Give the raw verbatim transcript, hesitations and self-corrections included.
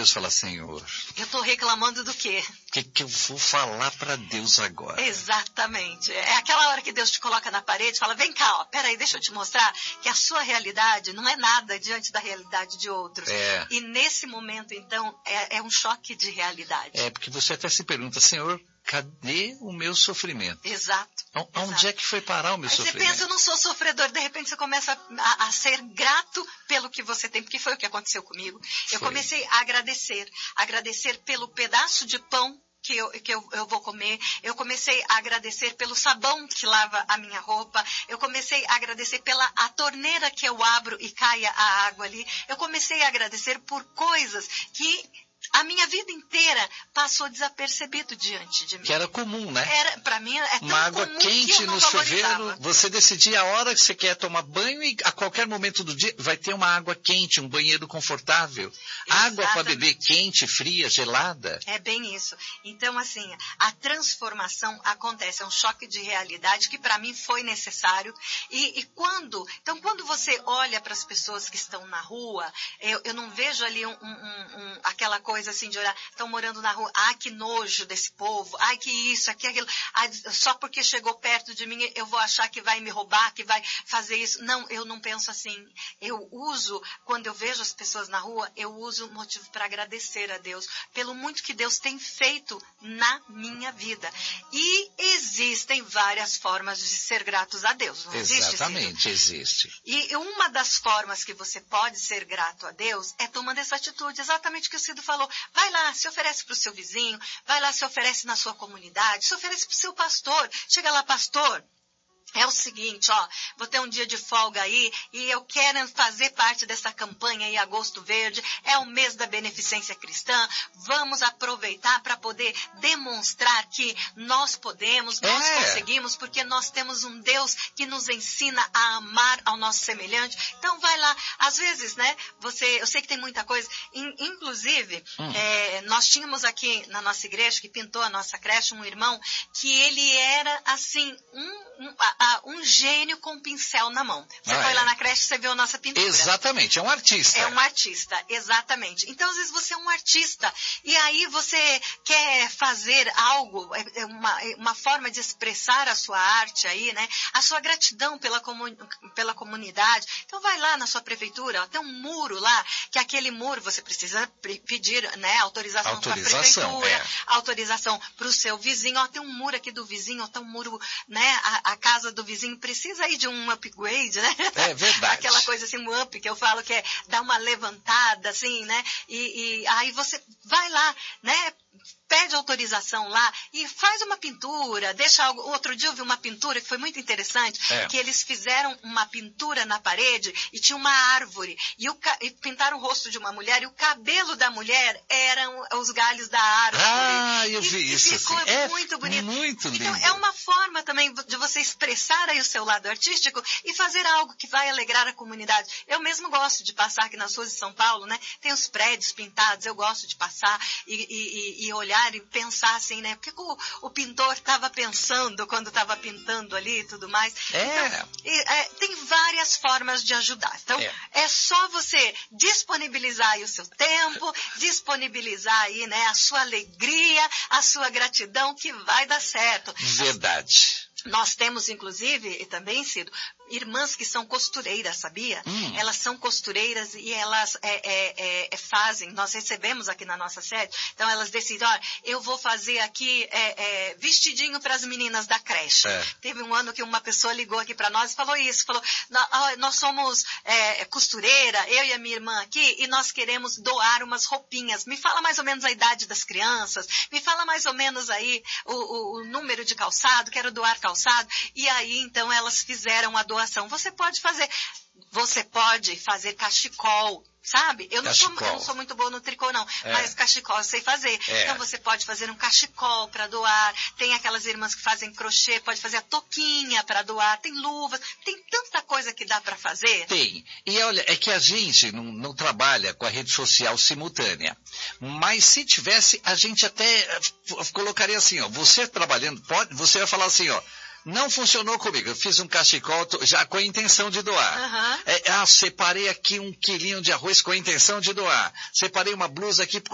Deus e falar, Senhor... Eu estou reclamando do quê? O que, que eu vou falar para Deus agora? Exatamente. É aquela hora que Deus te coloca na parede e fala, vem cá, ó, peraí, deixa eu te mostrar que a sua realidade não é nada diante da realidade de outros. É. E nesse momento, então, é, é um choque de realidade. É, porque você até se pergunta, Senhor, cadê o meu sofrimento? Exato. Onde exato. é que foi parar o meu Aí sofrimento? você pensa, eu não sou sofredor, de repente você começa a, a ser grato pelo que você tem, porque foi o que aconteceu comigo. Eu Foi. comecei a agradecer, agradecer pelo pedaço de pão que, eu, que eu, eu vou comer, eu comecei a agradecer pelo sabão que lava a minha roupa, eu comecei a agradecer pela a torneira que eu abro e caia a água ali, eu comecei a agradecer por coisas que... A minha vida inteira passou desapercebido diante de mim. Que era comum, né? Era, pra mim, é tão uma água comum quente que eu não no valorizava. chuveiro, você decidia a hora que você quer tomar banho e a qualquer momento do dia vai ter uma água quente, um banheiro confortável. Exatamente. Água para beber quente, fria, gelada. É bem isso. Então, assim, a transformação acontece, é um choque de realidade que para mim foi necessário. E, e quando, então quando você olha para as pessoas que estão na rua, eu, eu não vejo ali um, um, um, aquela coisa assim de olhar, estão morando na rua, ai que nojo desse povo, ai que isso, aqui, aquilo, ai, só porque chegou perto de mim eu vou achar que vai me roubar, que vai fazer isso. Não, eu não penso assim. Eu uso, quando eu vejo as pessoas na rua, eu uso motivo para agradecer a Deus, pelo muito que Deus tem feito na minha vida. E existem várias formas de ser gratos a Deus, não existe? Exatamente, existe. E uma das formas que você pode ser grato a Deus é tomando essa atitude, exatamente o que o Cido falou. Vai lá, se oferece para o seu vizinho, vai lá, se oferece na sua comunidade, se oferece para o seu pastor. Chega lá, pastor. É o seguinte, ó, vou ter um dia de folga aí e eu quero fazer parte dessa campanha aí, Agosto Verde, é o mês da beneficência cristã, vamos aproveitar para poder demonstrar que nós podemos, nós é. conseguimos, porque nós temos um Deus que nos ensina a amar ao nosso semelhante. Então vai lá, às vezes, né, você, eu sei que tem muita coisa, in, inclusive, hum. é, nós tínhamos aqui na nossa igreja, que pintou a nossa creche, um irmão, que ele era assim, um, um um gênio com um pincel na mão. Você ah, foi é. lá na creche, você viu a nossa pintura. Exatamente, é um artista. É um artista, exatamente. Então, às vezes, você é um artista e aí você quer fazer algo, uma, uma forma de expressar a sua arte aí, né? A sua gratidão pela, comun, pela comunidade. Então, vai lá na sua prefeitura, ó, tem um muro lá, que aquele muro você precisa pedir, né, autorização, autorização para a prefeitura, é. autorização para o seu vizinho. Ó, tem um muro aqui do vizinho, ó, tem um muro, né, a, a casa do vizinho precisa aí de um upgrade, né? É verdade. Aquela coisa assim, um up, que eu falo que é dar uma levantada, assim, né? E, e aí você vai lá, né? Pede autorização lá e faz uma pintura, deixa algo. Outro dia eu vi uma pintura que foi muito interessante, é. que eles fizeram uma pintura na parede e tinha uma árvore e, o, e pintaram o rosto de uma mulher e o cabelo da mulher eram os galhos da árvore. Ah, eu vi e, isso. E ficou assim. muito é bonito. Muito lindo. Então é uma forma também de você expressar aí o seu lado artístico e fazer algo que vai alegrar a comunidade. Eu mesmo gosto de passar aqui nas ruas de São Paulo, né? Tem os prédios pintados, eu gosto de passar e, e, e olhar e pensar assim, né? Porque o, o pintor estava pensando quando estava pintando ali e tudo mais. É. Então, é, tem várias formas de ajudar. Então, é. é só você disponibilizar aí o seu tempo, disponibilizar aí, né, a sua alegria, a sua gratidão, que vai dar certo. Verdade. Nós temos, inclusive, e também, Cido, irmãs que são costureiras, sabia? Hum. Elas são costureiras e elas é, é, é, fazem, nós recebemos aqui na nossa sede, então elas decidem, olha, eu vou fazer aqui é, é, vestidinho para as meninas da creche. É. Teve um ano que uma pessoa ligou aqui para nós e falou isso, falou, nós somos é, costureira, eu e a minha irmã aqui, e nós queremos doar umas roupinhas. Me fala mais ou menos a idade das crianças, me fala mais ou menos aí o, o, o número de calçado, quero doar calçado. E aí, então, elas fizeram a doação. Você pode fazer, você pode fazer cachecol, sabe? Eu não, sou, eu não sou muito boa no tricô, não, é. mas cachecol eu sei fazer. É. Então, você pode fazer um cachecol para doar. Tem aquelas irmãs que fazem crochê, pode fazer a toquinha para doar. Tem luvas, tem tanta coisa que dá para fazer. Tem. E olha, é que a gente não, não trabalha com a rede social simultânea. Mas se tivesse, a gente até colocaria assim, ó, você trabalhando, pode, você vai falar assim, ó, não funcionou comigo, eu fiz um cachecol já com a intenção de doar. Uhum. É, ah, separei aqui um quilinho de arroz com a intenção de doar. Separei uma blusa aqui